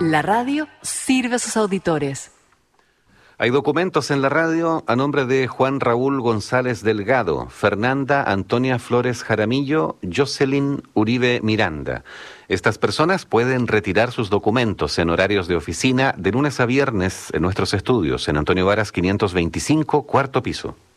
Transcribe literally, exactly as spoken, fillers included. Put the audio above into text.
La radio sirve a sus auditores. Hay documentos en la radio a nombre de Juan Raúl González Delgado, Fernanda Antonia Flores Jaramillo, Jocelyn Uribe Miranda. Estas personas pueden retirar sus documentos en horarios de oficina de lunes a viernes en nuestros estudios en Antonio Varas quinientos veinticinco, cuarto piso.